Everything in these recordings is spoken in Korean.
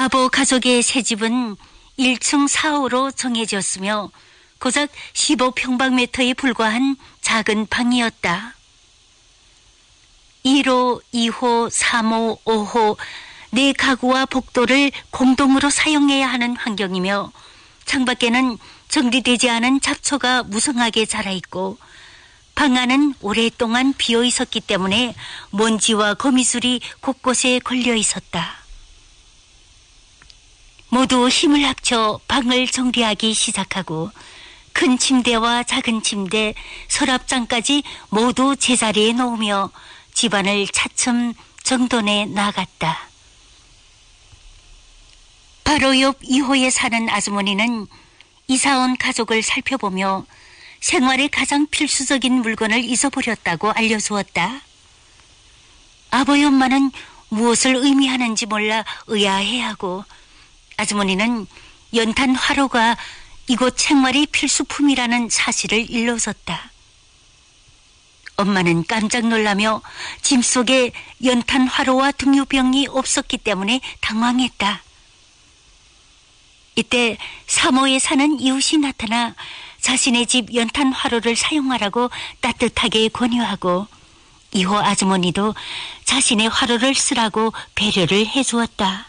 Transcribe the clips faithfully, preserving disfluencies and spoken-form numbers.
아버 가족의 새집은 일 층 사 호로 정해졌으며 고작 십오 평방미터에 불과한 작은 방이었다. 일 호, 이 호, 삼 호, 오 호 네 가구와 복도를 공동으로 사용해야 하는 환경이며 창밖에는 정리되지 않은 잡초가 무성하게 자라있고 방 안은 오랫동안 비어 있었기 때문에 먼지와 거미줄이 곳곳에 걸려 있었다. 모두 힘을 합쳐 방을 정리하기 시작하고 큰 침대와 작은 침대, 서랍장까지 모두 제자리에 놓으며 집안을 차츰 정돈해 나갔다. 바로 옆 이 호에 사는 아주머니는 이사온 가족을 살펴보며 생활에 가장 필수적인 물건을 잊어버렸다고 알려주었다. 아버지 엄마는 무엇을 의미하는지 몰라 의아해하고 아주머니는 연탄 화로가 이곳 생활의 필수품이라는 사실을 일러줬다. 엄마는 깜짝 놀라며 짐 속에 연탄 화로와 등유병이 없었기 때문에 당황했다. 이때 삼 호에 사는 이웃이 나타나 자신의 집 연탄 화로를 사용하라고 따뜻하게 권유하고 이 호 아주머니도 자신의 화로를 쓰라고 배려를 해주었다.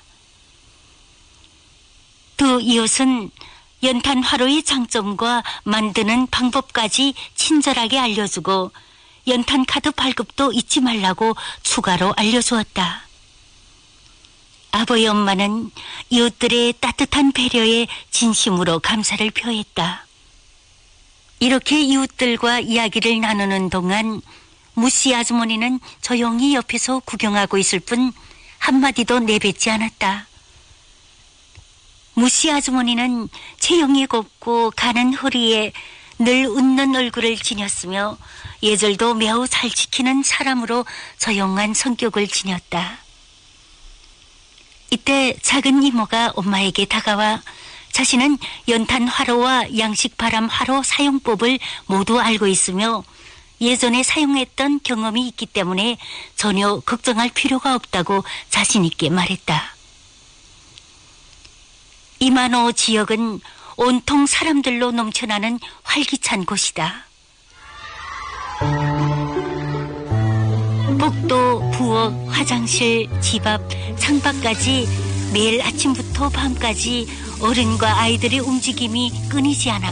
두 이웃은 연탄 화로의 장점과 만드는 방법까지 친절하게 알려주고 연탄 카드 발급도 잊지 말라고 추가로 알려주었다. 아버지 엄마는 이웃들의 따뜻한 배려에 진심으로 감사를 표했다. 이렇게 이웃들과 이야기를 나누는 동안 무씨 아주머니는 조용히 옆에서 구경하고 있을 뿐 한마디도 내뱉지 않았다. 무씨 아주머니는 체형이 곱고 가는 허리에 늘 웃는 얼굴을 지녔으며 예절도 매우 잘 지키는 사람으로 조용한 성격을 지녔다. 이때 작은 이모가 엄마에게 다가와 자신은 연탄 화로와 양식 바람 화로 사용법을 모두 알고 있으며 예전에 사용했던 경험이 있기 때문에 전혀 걱정할 필요가 없다고 자신 있게 말했다. 이만호 지역은 온통 사람들로 넘쳐나는 활기찬 곳이다. 복도, 부엌, 화장실, 집 앞, 창밖까지 매일 아침부터 밤까지 어른과 아이들의 움직임이 끊이지 않았고